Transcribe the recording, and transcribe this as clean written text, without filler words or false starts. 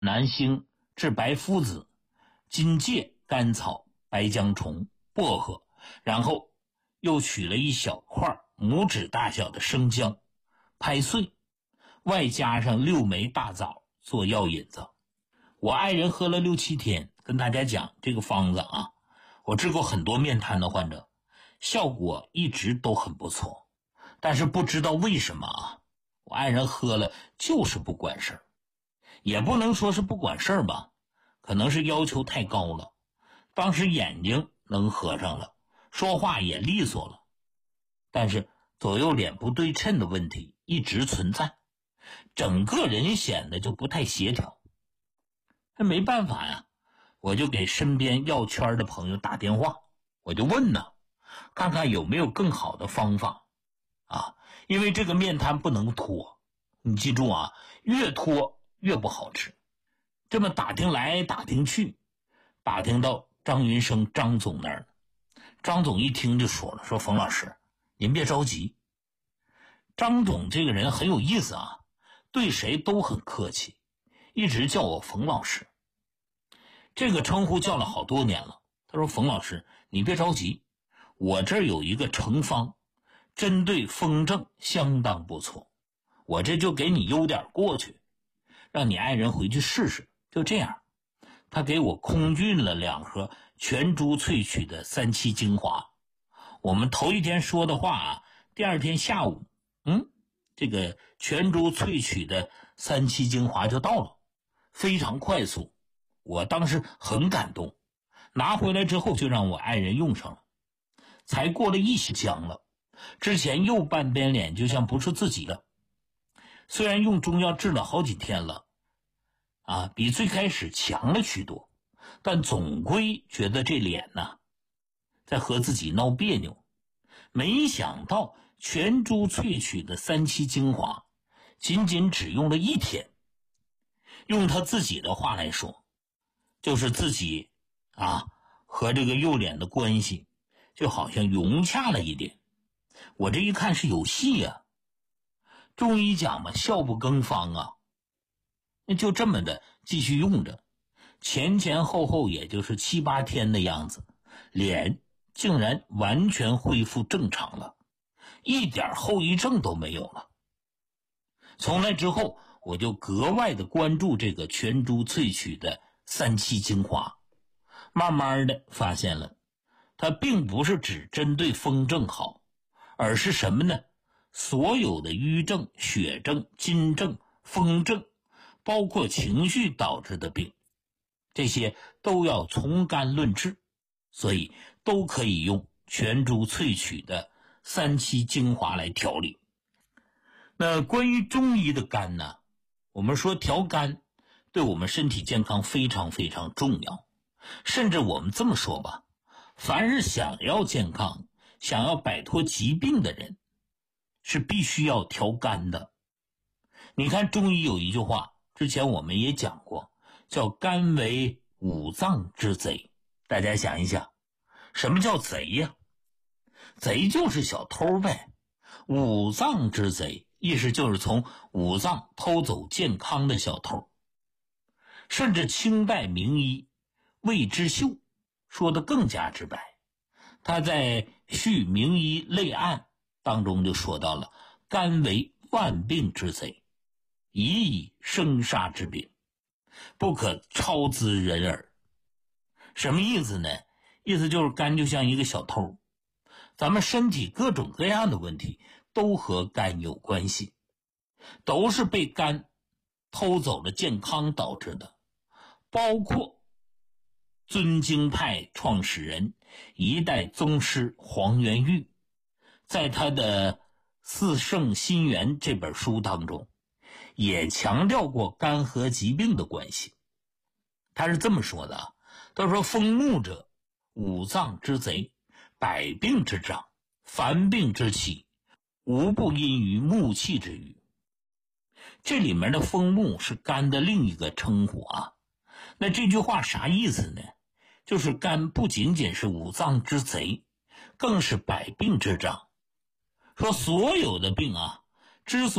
南星、治白附子、金芥、甘草、白姜虫、薄荷，然后又取了一小块拇指大小的生姜，拍碎，外加上6枚大枣做药引子。我爱人喝了6、7天，跟大家讲这个方子啊，我治过很多面瘫的患者，效果一直都很不错。但是不知道为什么啊，我爱人喝了就是不管事儿。也不能说是不管事儿吧，可能是要求太高了。当时眼睛能合上了，说话也利索了，但是左右脸不对称的问题一直存在，整个人显得就不太协调。这没办法呀，我就给身边药圈的朋友打电话，我就问呢，看看有没有更好的方法啊，因为这个面瘫不能拖，你记住啊，越拖越不好吃。这么打听来打听去，打听到张云生张总那儿，张总一听就说了，说冯老师您别着急。张总这个人很有意思啊，对谁都很客气，一直叫我冯老师，这个称呼叫了好多年了。他说冯老师你别着急，我这儿有一个成方，针对风症相当不错，我这就给你邮点过去，让你爱人回去试试。就这样，他给我空运了2盒全株萃取的3七精华。我们头一天说的话啊，第二天下午这个全株萃取的3七精华就到了，非常快速。我当时很感动，拿回来之后就让我爱人用上了，才过了1箱了。之前右半边脸就像不是自己了，虽然用中药治了好几天了啊，比最开始强了许多，但总归觉得这脸呢在和自己闹别扭。没想到全株萃取的3七精华仅仅只用了1天，用他自己的话来说，就是自己和这个右脸的关系就好像融洽了一点。我这一看是有戏啊，中医讲嘛，效不更方啊。那就这么的继续用着，前前后后也就是7、8天的样子，脸竟然完全恢复正常了，一点后遗症都没有了。从那之后我就格外的关注这个全株萃取的3七精华，慢慢的发现了它并不是只针对风症好，而是什么呢？所有的瘀症、血症、筋症、风症，包括情绪导致的病，这些都要从肝论治，所以都可以用全株萃取的3七精华来调理。那关于中医的肝呢，我们说调肝对我们身体健康非常非常重要，甚至我们这么说吧，凡是想要健康、想要摆脱疾病的人，是必须要调肝的。你看中医有一句话，之前我们也讲过，叫肝为五脏之贼。大家想一想，什么叫贼呀？贼就是小偷呗。五脏之贼，意思就是从五脏偷走健康的小偷。甚至清代名医魏之秀说得更加直白，他在《续名医类案》当中就说到了，肝为万病之贼，宜以生杀之柄，不可超资人耳。什么意思呢？意思就是肝就像一个小偷，咱们身体各种各样的问题都和肝有关系，都是被肝偷走了健康导致的。包括尊经派创始人一代宗师黄元玉，在他的《四圣心源》这本书当中也强调过肝和疾病的关系。他是这么说的，他说风木者，五脏之贼，百病之长，凡病之起，无不因于木气之余。这里面的风木是肝的另一个称呼啊。那这句话啥意思呢？就是肝不仅仅是五脏之贼，更是百病之长。说所有的病之所